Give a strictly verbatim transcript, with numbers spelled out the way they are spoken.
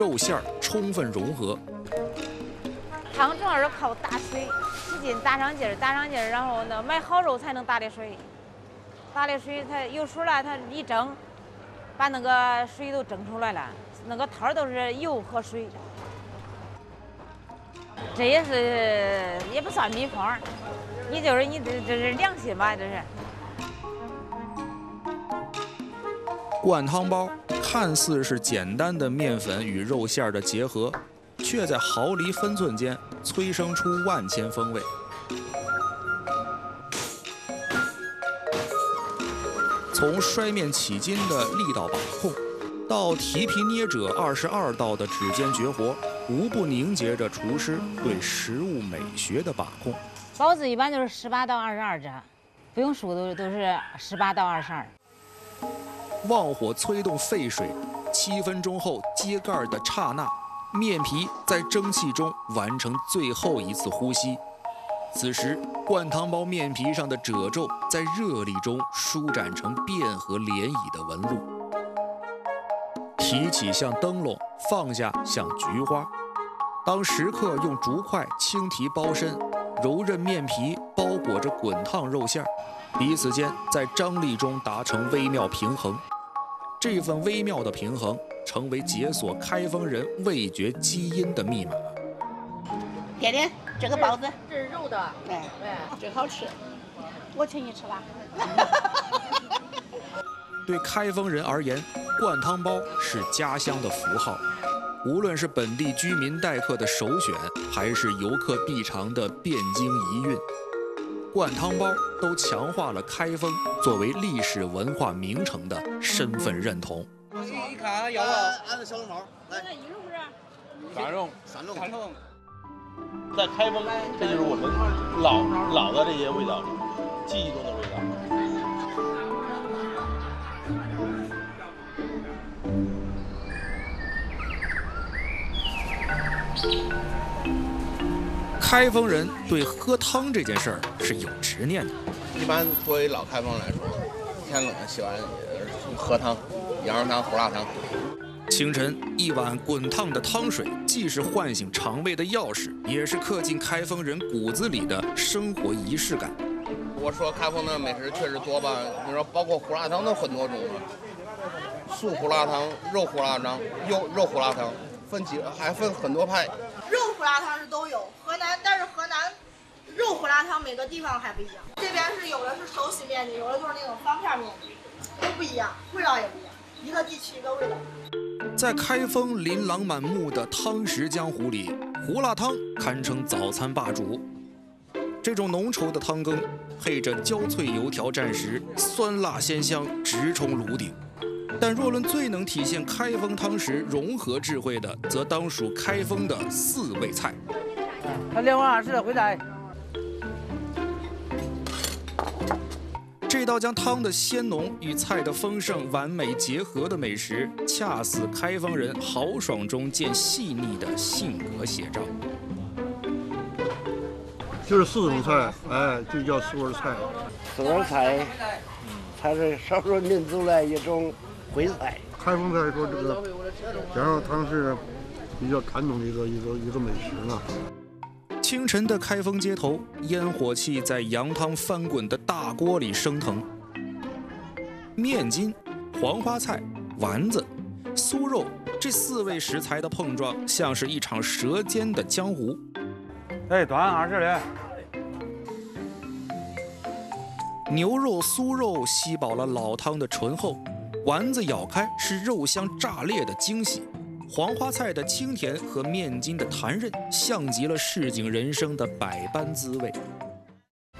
肉馅儿充分融合。 汤主要是靠打水，使劲打上劲儿，打上劲儿，然后呢，买好肉才能打的水，打的水它有水了，它一蒸，把那个水都蒸出来了，那个汤都是油和水。这也是也不算秘方，你就是你这这是良心吧，这是。 灌汤包看似是简单的面粉与肉馅儿的结合，却在毫厘分寸间催生出万千风味。从摔面起筋的力道把控，到提皮捏褶二十二道的指尖绝活，无不凝结着厨师对食物美学的把控。 包子一般就是十八到二十二折，不用数都都是十八到二十二。 旺火催动沸水，七分钟后揭盖的刹那，面皮在蒸汽中完成最后一次呼吸。此时，灌汤包面皮上的褶皱在热力中舒展成变和涟漪的纹路。提起像灯笼，放下像菊花。当食客用竹筷轻提包身，柔韧面皮包裹着滚烫肉馅儿，彼此间在张力中达成微妙平衡。这份微妙的平衡，成为解锁开封人味觉基因的密码。 点点这个包子， 这是肉的， 哎，真好吃，我请你吃吧。 对开封人而言，灌汤包是家乡的符号，无论是本地居民待客的首选，还是游客必尝的汴京遗韵，灌汤包都强化了开封作为历史文化名城的身份认同。 你看要不按着小笼包来， 那一肉不是？ 三肉， 三种， 三种。 在开封，这就是我们老老的这些味道，记忆中的味道。 开封人对喝汤这件事儿是有执念的。 一般作为老开封来说，天冷了喜欢喝汤，羊肉汤、胡辣汤。 清晨一碗滚烫的汤水，既是唤醒肠胃的钥匙，也是刻进开封人骨子里的生活仪式感。 我说开封的美食确实多吧，你说包括胡辣汤都很多种啊，素胡辣汤、肉胡辣汤、肉肉胡辣汤，分几还分很多派。 肉胡辣汤是都有，河南但是河南肉胡辣汤每个地方还不一样，这边是有的是手洗面的，有的就是那种方片面的，都不一样，味道也不一样，一个地区一个味道。 在开封琳琅满目的汤食江湖里，胡辣汤堪称早餐霸主。这种浓稠的汤羹配着焦脆油条蘸食，酸辣鲜香，直冲炉顶。但若论最能体现开封汤食融合智慧的，则当属开封的四味菜。 他两碗二十回来。 这道将汤的鲜浓与菜的丰盛完美结合的美食，恰似开封人豪爽中见细腻的性格写照。 就是四种菜，哎，就叫四味菜。 四味菜，它是少数民族的一种徽菜。 开封菜说这个羊肉汤是比较传统的一个一个一个美食了。 清晨的开封街头，烟火气在羊汤翻滚的大锅里升腾。面筋、黄花菜、丸子、酥肉这四味食材的碰撞，像是一场舌尖的江湖。 哎，端二十的。 牛肉、酥肉吸饱了老汤的醇厚，丸子咬开是肉香炸裂的惊喜。黄花菜的清甜和面筋的弹韧，像极了市井人生的百般滋味。